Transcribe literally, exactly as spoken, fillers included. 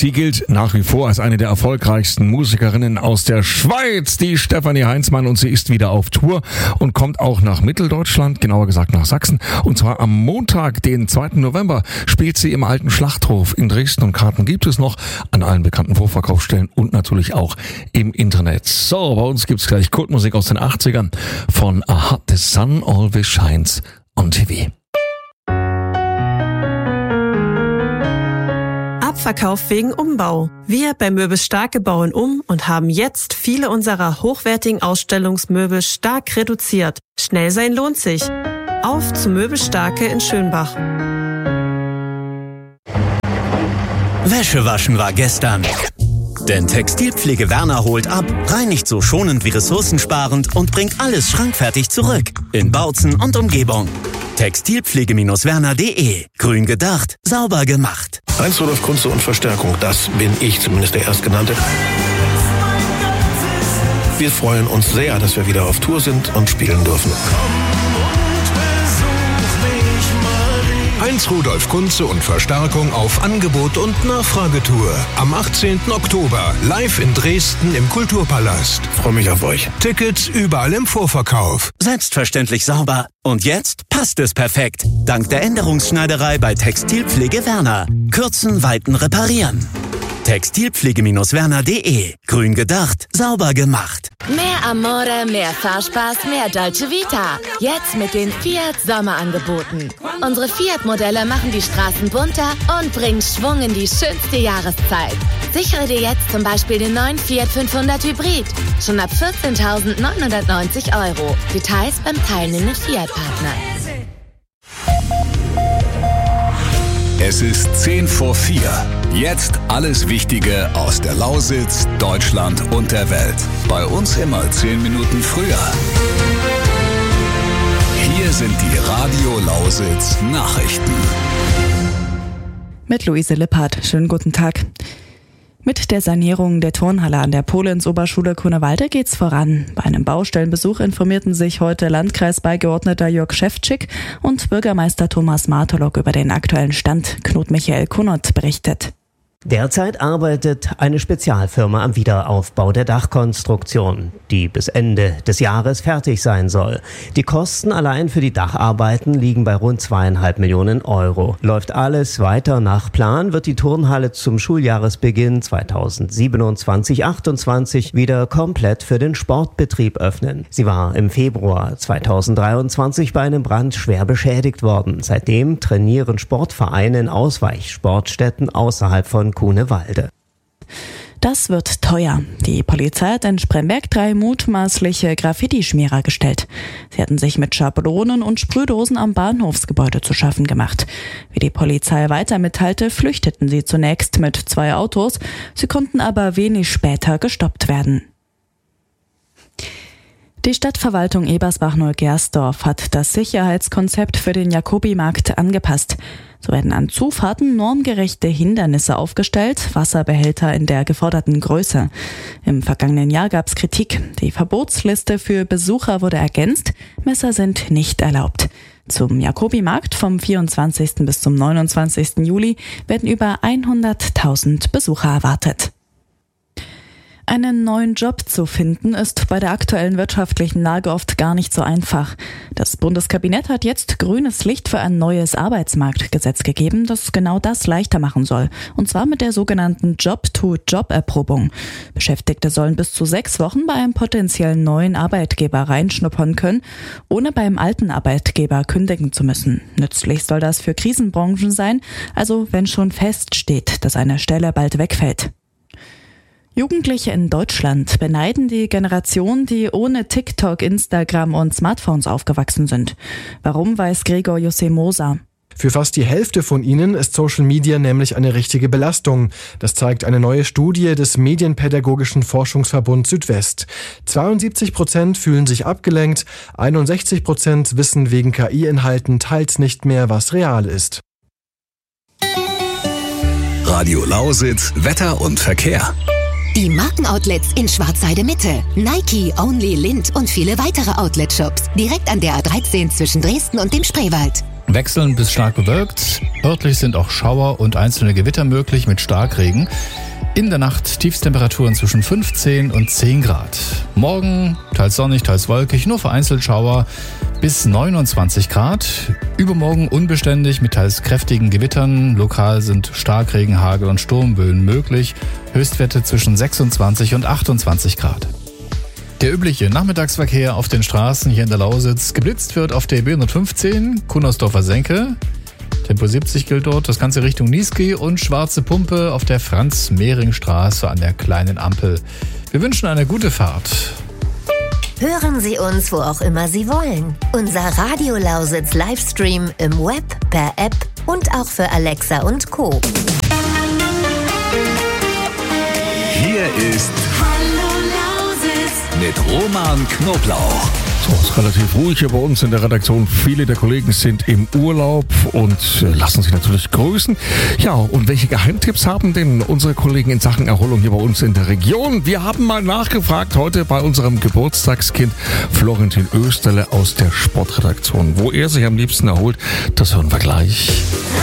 Sie gilt nach wie vor als eine der erfolgreichsten Musikerinnen aus der Schweiz, die Stefanie Heinzmann, und sie ist wieder auf Tour und kommt auch nach Mitteldeutschland, genauer gesagt nach Sachsen. Und zwar am Montag, den zweiten November, spielt sie im Alten Schlachthof in Dresden, und Karten gibt es noch an allen bekannten Vorverkaufsstellen und natürlich auch im Internet. So, bei uns gibt's gleich Kultmusik aus den achtzigern von Aha, The Sun Always Shines on T V. Abverkauf wegen Umbau. Wir bei Möbels Starke bauen um und haben jetzt viele unserer hochwertigen Ausstellungsmöbel stark reduziert. Schnell sein lohnt sich. Auf zu Möbels Starke in Schönbach. Wäsche waschen war gestern. Denn Textilpflege Werner holt ab, reinigt so schonend wie ressourcensparend und bringt alles schrankfertig zurück. In Bautzen und Umgebung. Textilpflege Werner punkt de. Grün gedacht, sauber gemacht. Heinz Rudolf Kunze und Verstärkung, das bin ich, zumindest der Erstgenannte. Wir freuen uns sehr, dass wir wieder auf Tour sind und spielen dürfen. Heinz Rudolf Kunze und Verstärkung auf Angebot und Nachfragetour. Am achtzehnten Oktober live in Dresden im Kulturpalast. Freue mich auf euch. Tickets überall im Vorverkauf. Selbstverständlich sauber. Und jetzt passt es perfekt. Dank der Änderungsschneiderei bei Textilpflege Werner. Kürzen, weiten, reparieren. Textilpflege Werner punkt de. Grün gedacht, sauber gemacht. Mehr Amore, mehr Fahrspaß, mehr Dolce Vita. Jetzt mit den Fiat Sommerangeboten. Unsere Fiat-Modelle machen die Straßen bunter und bringen Schwung in die schönste Jahreszeit. Sichere dir jetzt zum Beispiel den neuen Fiat fünfhundert Hybrid. Schon ab vierzehntausendneunhundertneunzig Euro. Details beim teilnehmenden Fiat-Partner. Es ist zehn vor vier. Jetzt alles Wichtige aus der Lausitz, Deutschland und der Welt. Bei uns immer zehn Minuten früher. Hier sind die Radio Lausitz Nachrichten. Mit Luise Lippert. Schönen guten Tag. Mit der Sanierung der Turnhalle an der Polenz-Oberschule Grunewalde geht's voran. Bei einem Baustellenbesuch informierten sich heute Landkreisbeigeordneter Jörg Schäfczyk und Bürgermeister Thomas Martolok über den aktuellen Stand. Knut Michael Kunnert berichtet. Derzeit arbeitet eine Spezialfirma am Wiederaufbau der Dachkonstruktion, die bis Ende des Jahres fertig sein soll. Die Kosten allein für die Dacharbeiten liegen bei rund zweieinhalb Millionen Euro. Läuft alles weiter nach Plan, wird die Turnhalle zum Schuljahresbeginn zweitausendsiebenundzwanzig achtundzwanzig wieder komplett für den Sportbetrieb öffnen. Sie war im Februar zweitausenddreiundzwanzig bei einem Brand schwer beschädigt worden. Seitdem trainieren Sportvereine in Ausweichsportstätten außerhalb von Grunewalde. Das wird teuer. Die Polizei hat in Spremberg drei mutmaßliche Graffiti-Schmierer gestellt. Sie hatten sich mit Schablonen und Sprühdosen am Bahnhofsgebäude zu schaffen gemacht. Wie die Polizei weiter mitteilte, flüchteten sie zunächst mit zwei Autos. Sie konnten aber wenig später gestoppt werden. Die Stadtverwaltung Ebersbach-Neugersdorf hat das Sicherheitskonzept für den Jacobi-Markt angepasst. So werden an Zufahrten normgerechte Hindernisse aufgestellt, Wasserbehälter in der geforderten Größe. Im vergangenen Jahr gab es Kritik. Die Verbotsliste für Besucher wurde ergänzt. Messer sind nicht erlaubt. Zum Jacobi-Markt vom vierundzwanzigsten bis zum neunundzwanzigsten Juli werden über hunderttausend Besucher erwartet. Einen neuen Job zu finden, ist bei der aktuellen wirtschaftlichen Lage oft gar nicht so einfach. Das Bundeskabinett hat jetzt grünes Licht für ein neues Arbeitsmarktgesetz gegeben, das genau das leichter machen soll. Und zwar mit der sogenannten Job-to-Job-Erprobung. Beschäftigte sollen bis zu sechs Wochen bei einem potenziellen neuen Arbeitgeber reinschnuppern können, ohne beim alten Arbeitgeber kündigen zu müssen. Nützlich soll das für Krisenbranchen sein, also wenn schon feststeht, dass eine Stelle bald wegfällt. Jugendliche in Deutschland beneiden die Generation, die ohne TikTok, Instagram und Smartphones aufgewachsen sind. Warum, weiß Gregor José Moser. Für fast die Hälfte von ihnen ist Social Media nämlich eine richtige Belastung. Das zeigt eine neue Studie des Medienpädagogischen Forschungsverbund Südwest. zweiundsiebzig Prozent fühlen sich abgelenkt, einundsechzig Prozent wissen wegen K I-Inhalten teils nicht mehr, was real ist. Radio Lausitz, Wetter und Verkehr. Die Markenoutlets in Schwarzheide Mitte, Nike, Only, Lind und viele weitere Outlet-Shops direkt an der A dreizehn zwischen Dresden und dem Spreewald. wechseln bis stark bewölkt. Örtlich sind auch Schauer und einzelne Gewitter möglich mit Starkregen. In der Nacht Tiefstemperaturen zwischen fünfzehn und zehn Grad. Morgen teils sonnig, teils wolkig, nur vereinzelt Schauer bis neunundzwanzig Grad. Übermorgen unbeständig mit teils kräftigen Gewittern. Lokal sind Starkregen, Hagel und Sturmböen möglich. Höchstwerte zwischen sechsundzwanzig und achtundzwanzig Grad. Der übliche Nachmittagsverkehr auf den Straßen hier in der Lausitz. Geblitzt wird auf der B hundertfünfzehn, Kunersdorfer Senke. Tempo siebzig gilt dort, das Ganze Richtung Niesky und Schwarze Pumpe auf der Franz-Mehring-Straße an der kleinen Ampel. Wir wünschen eine gute Fahrt. Hören Sie uns, wo auch immer Sie wollen. Unser Radio Lausitz Livestream im Web, per App und auch für Alexa und Co. Hier ist Hallo Lausitz mit Roman Knoblauch. So, es ist relativ ruhig hier bei uns in der Redaktion. Viele der Kollegen sind im Urlaub und lassen sich natürlich grüßen. Ja, und welche Geheimtipps haben denn unsere Kollegen in Sachen Erholung hier bei uns in der Region? Wir haben mal nachgefragt heute bei unserem Geburtstagskind Florentin Österle aus der Sportredaktion. Wo er sich am liebsten erholt, das hören wir gleich.